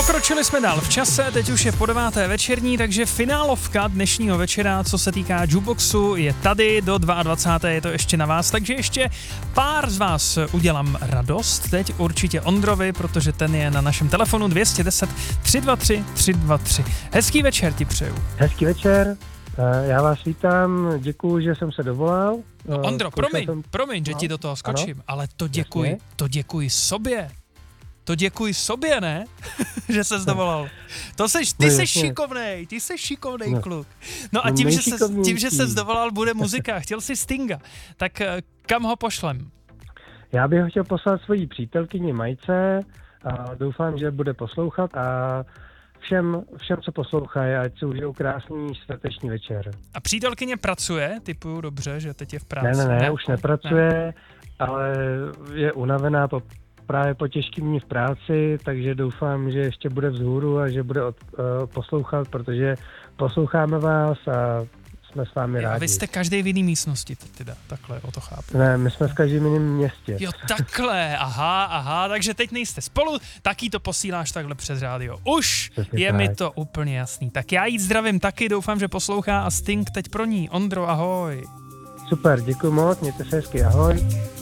Pokročili jsme dál v čase, teď už je po 9. večerní, takže finálovka dnešního večera, co se týká jukeboxu, je tady do 22. je to ještě na vás, takže ještě pár z vás udělám radost, teď určitě Ondrovi, protože ten je na našem telefonu 210 323 323. Hezký večer ti přeju. Hezký večer, já vás vítám, děkuju, že jsem se dovolal. No, Ondro, promiň, že ti do toho skočím, ano? Ale to děkuji sobě. To děkuji sobě, ne? Že ses dovolal. Ty jsi šikovnej kluk. No a tím, že ses dovolal, bude muzika. Chtěl jsi Stinga. Tak kam ho pošlem? Já bych ho chtěl poslat svojí přítelkyni Majce a doufám, že bude poslouchat a všem, co poslouchají, ať si užijou krásný sváteční večer. A přítelkyně pracuje? Typuju dobře, že teď je v práci. Ne, už nepracuje, ale je unavená právě po těžkým dní v práci, takže doufám, že ještě bude vzhůru a že bude poslouchat, protože posloucháme vás a jsme s vámi rádi. A vy jste každý v jiný místnosti, teda, takhle, o to chápu. Ne, my jsme v každém jiném městě. Jo, takhle, aha, takže teď nejste spolu, taky to posíláš takhle přes rádio. Už je tak. Mi to úplně jasný. Tak já jí zdravím taky, doufám, že poslouchá a Sting teď pro ní. Ondro, ahoj. Super, děkuji moc, mějte se hezky, ahoj.